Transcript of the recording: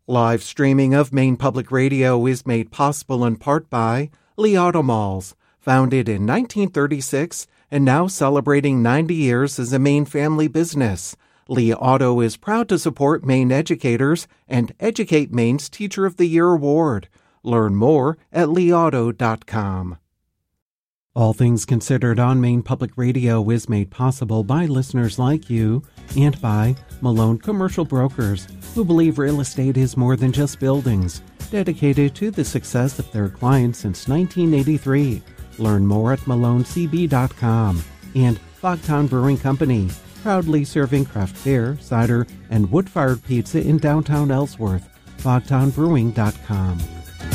Live streaming of Maine Public Radio is made possible in part by Lee Auto Malls, founded in 1936 and now celebrating 90 years as a Maine family business. Lee Auto is proud to support Maine educators and Educate Maine's Teacher of the Year Award. Learn more at leeauto.com. All Things Considered on Maine Public Radio is made possible by listeners like you and by Malone Commercial Brokers, who believe real estate is more than just buildings, dedicated to the success of their clients since 1983. Learn more at malonecb.com. And Fogtown Brewing Company, proudly serving craft beer, cider, and wood-fired pizza in downtown Ellsworth. fogtownbrewing.com.